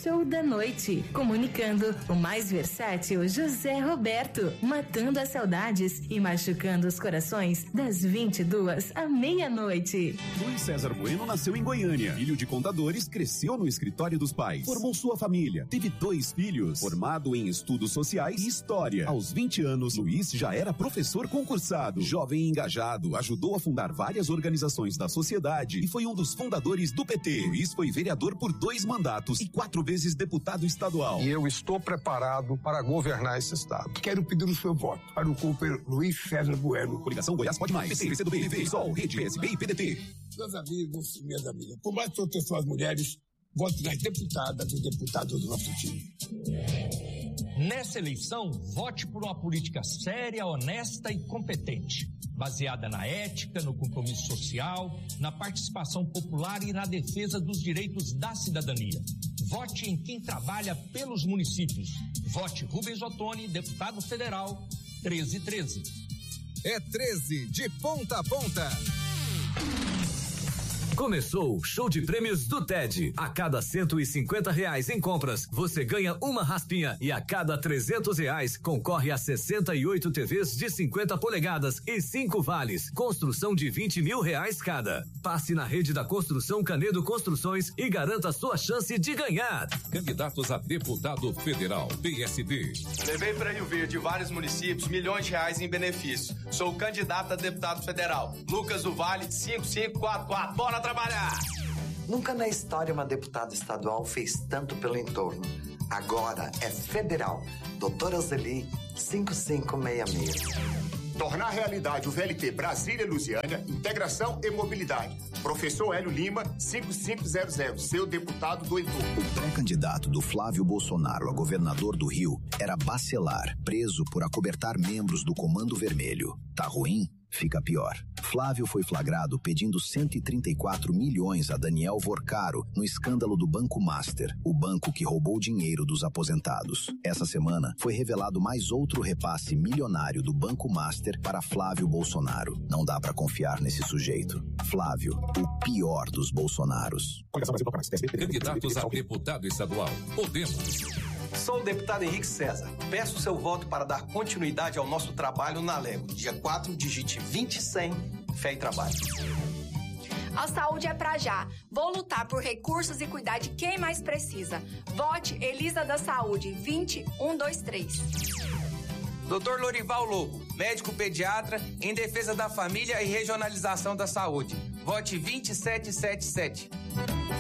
show da noite. Comunicando o mais versátil José Roberto, matando as saudades e machucando os corações das 22 à meia-noite. Luiz César Bueno nasceu em Goiânia. Filho de contadores, cresceu no escritório dos pais. Formou sua família. Teve 2 filhos. Formado em estudos sociais e história. Aos 20 anos, Luiz já era professor concursado. Jovem e engajado, ajudou a fundar várias organizações da sociedade e foi um dos fundadores do PT. Luiz foi vereador por 2 mandatos e 4 vezes deputado estadual. E eu estou preparado para governar esse estado. Quero pedir o seu voto para o companheiro Luiz César Bueno. Coligação Goiás Pode Mais. PT, PCdoB, PV, Sol, Rede, PSB e PDT. Meus amigos e minhas amigas, por mais proteção às mulheres, vote nas deputadas e deputados do nosso time. Nessa eleição, vote por uma política séria, honesta e competente, baseada na ética, no compromisso social, na participação popular e na defesa dos direitos da cidadania. Vote em quem trabalha pelos municípios. Vote Rubens Ottoni, deputado federal, 1313. É 13 de ponta a ponta. Começou o show de prêmios do TED. A cada R$150 em compras, você ganha uma raspinha e a cada R$300 concorre a 68 TVs de 50 polegadas e 5 vales. Construção de R$20 mil cada. Passe na rede da Construção Canedo Construções e garanta sua chance de ganhar. Candidatos a deputado federal, PSD. Levei para Rio Verde vários municípios milhões de reais em benefício. Sou candidato a deputado federal. Lucas do Vale, 5544. Bora trabalhar! Nunca na história uma deputada estadual fez tanto pelo entorno. Agora é federal. Doutora Zeli, 5566. Tornar realidade o VLT Brasília e Lusiânia, integração e mobilidade. Professor Hélio Lima, 5500, seu deputado do entorno. O pré-candidato do Flávio Bolsonaro a governador do Rio era Bacelar, preso por acobertar membros do Comando Vermelho. Tá ruim? Fica pior. Flávio foi flagrado pedindo 134 milhões a Daniel Vorcaro no escândalo do Banco Master, o banco que roubou dinheiro dos aposentados. Essa semana foi revelado mais outro repasse milionário do Banco Master para Flávio Bolsonaro. Não dá pra confiar nesse sujeito. Flávio, o pior dos Bolsonaros. Candidatos a deputado estadual. Podemos. Sou o deputado Henrique César. Peço seu voto para dar continuidade ao nosso trabalho na Lego. Dia 4, digite 20100, fé e trabalho. A saúde é pra já. Vou lutar por recursos e cuidar de quem mais precisa. Vote Elisa da Saúde, 20123. Dr. Lorival Lobo, médico pediatra em defesa da família e regionalização da saúde. Vote 2777.